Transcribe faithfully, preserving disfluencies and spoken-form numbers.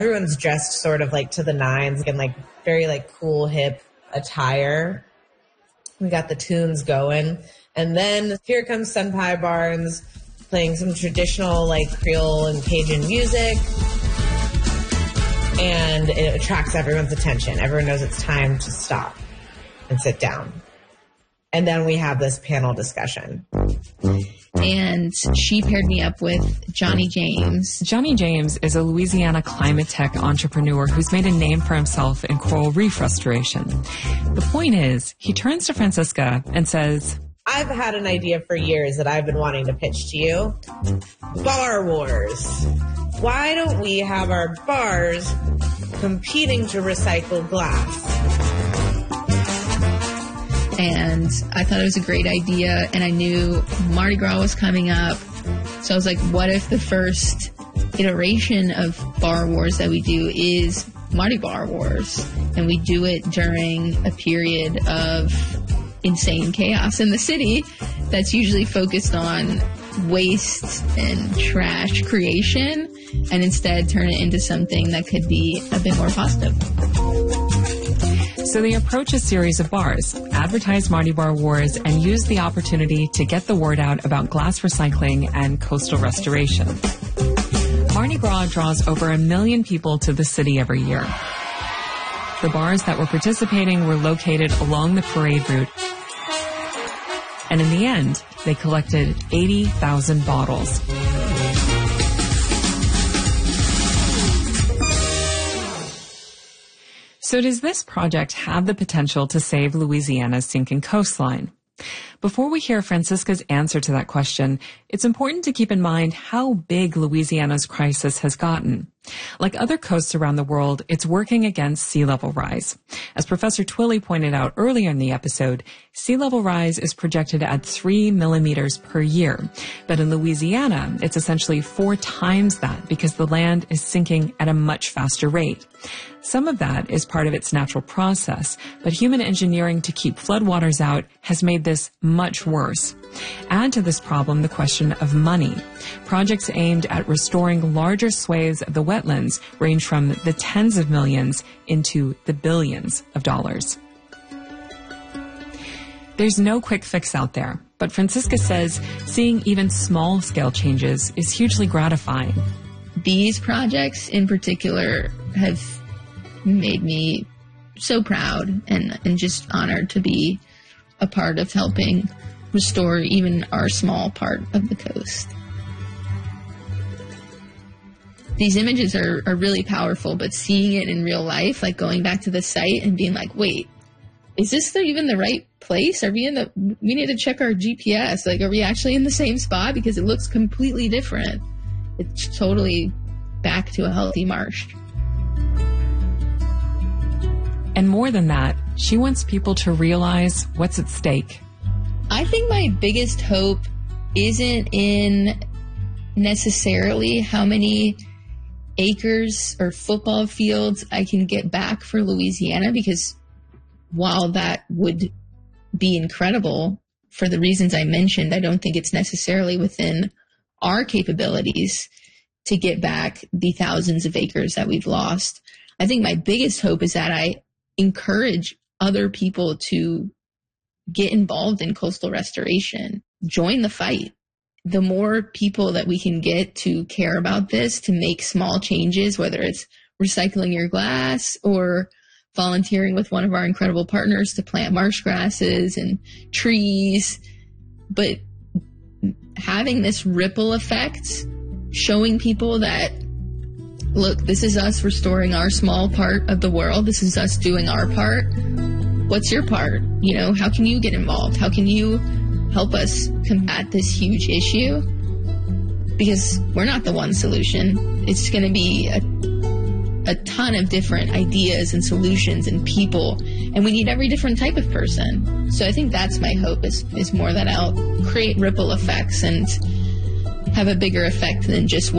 Everyone's dressed sort of like to the nines in like very like cool, hip attire. We got the tunes going. And then here comes Senpai Barnes playing some traditional like Creole and Cajun music. And it attracts everyone's attention. Everyone knows it's time to stop and sit down. And then we have this panel discussion. And she paired me up with Johnny James. Johnny James is a Louisiana climate tech entrepreneur who's made a name for himself in coral reef restoration. The point is, he turns to Francisca and says, I've had an idea for years that I've been wanting to pitch to you. Bar Wars. Why don't we have our bars competing to recycle glass? And I thought it was a great idea, and I knew Mardi Gras was coming up. So I was like, what if the first iteration of Bar Wars that we do is Mardi Bar Wars? And we do it during a period of insane chaos in the city that's usually focused on waste and trash creation, and instead turn it into something that could be a bit more positive. So they approach a series of bars, advertise Mardi Bar Wars, and use the opportunity to get the word out about glass recycling and coastal restoration. Mardi Gras draws over a million people to the city every year. The bars that were participating were located along the parade route. And in the end, they collected eighty thousand bottles. So does this project have the potential to save Louisiana's sinking coastline? Before we hear Francisca's answer to that question, it's important to keep in mind how big Louisiana's crisis has gotten. Like other coasts around the world, it's working against sea level rise. As Professor Twilley pointed out earlier in the episode, sea level rise is projected at three millimeters per year. But in Louisiana, it's essentially four times that because the land is sinking at a much faster rate. Some of that is part of its natural process, but human engineering to keep floodwaters out has made this much worse. Add to this problem the question of money. Projects aimed at restoring larger swathes of the wetlands range from the tens of millions into the billions of dollars. There's no quick fix out there, but Francisca says seeing even small-scale changes is hugely gratifying. These projects in particular have made me so proud and, and just honored to be a part of helping restore even our small part of the coast. These images are, are really powerful, but seeing it in real life, like going back to the site and being like, wait, is this the, even the right place? Are we in the, we need to check our G P S. Like, are we actually in the same spot? Because it looks completely different. It's totally back to a healthy marsh. And more than that, she wants people to realize what's at stake. I think my biggest hope isn't in necessarily how many acres or football fields I can get back for Louisiana, because while that would be incredible for the reasons I mentioned, I don't think it's necessarily within our capabilities to get back the thousands of acres that we've lost. I think my biggest hope is that I encourage other people to get involved in coastal restoration, join the fight. The more people that we can get to care about this, to make small changes, whether it's recycling your glass or volunteering with one of our incredible partners to plant marsh grasses and trees, but having this ripple effect, showing people that, look, this is us restoring our small part of the world. This is us doing our part. What's your part? You know, how can you get involved? How can you help us combat this huge issue? Because we're not the one solution. It's going to be a, a ton of different ideas and solutions and people, and we need every different type of person. So I think that's my hope, is, is more that I'll create ripple effects and have a bigger effect than just one